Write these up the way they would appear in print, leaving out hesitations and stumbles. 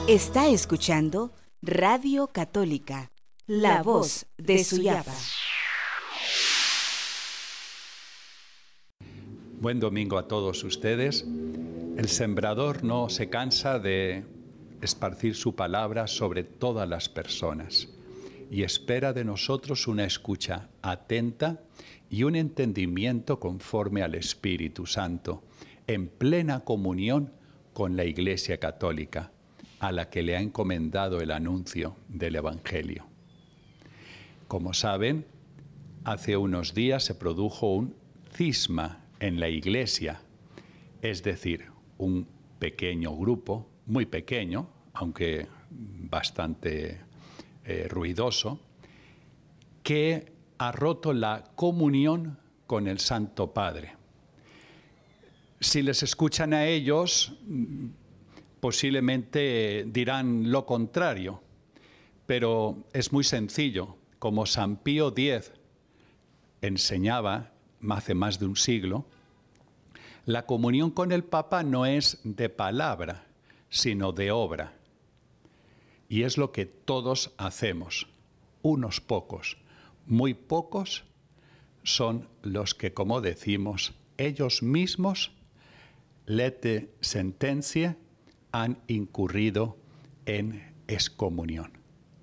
Está escuchando Radio Católica, la voz de Suyapa. Buen domingo a todos ustedes. El sembrador no se cansa de esparcir su palabra sobre todas las personas y espera de nosotros una escucha atenta y un entendimiento conforme al Espíritu Santo, en plena comunión con la Iglesia Católica, a la que le ha encomendado el anuncio del Evangelio. Como saben, hace unos días se produjo un cisma en la Iglesia, es decir, un pequeño grupo, muy pequeño, aunque bastante ruidoso, que ha roto la comunión con el Santo Padre. Si les escuchan a ellos, posiblemente dirán lo contrario, pero es muy sencillo. Como San Pío X enseñaba hace más de un siglo, la comunión con el Papa no es de palabra, sino de obra. Y es lo que todos hacemos, unos pocos, muy pocos son los que, como decimos, ellos mismos, lete sentencia, han incurrido en excomunión.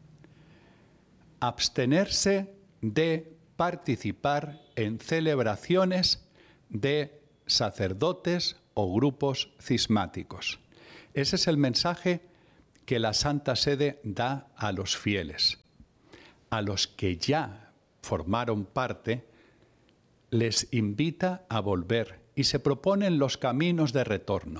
Abstenerse de participar en celebraciones de sacerdotes o grupos cismáticos. Ese es el mensaje que la Santa Sede da a los fieles. A los que ya formaron parte, les invita a volver y se proponen los caminos de retorno.